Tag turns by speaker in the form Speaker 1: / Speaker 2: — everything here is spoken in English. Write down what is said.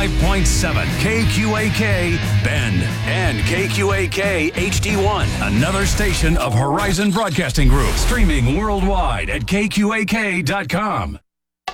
Speaker 1: 105.7 KQAK Bend and KQAK HD1, another station of Horizon Broadcasting Group, streaming worldwide at KQAK.com.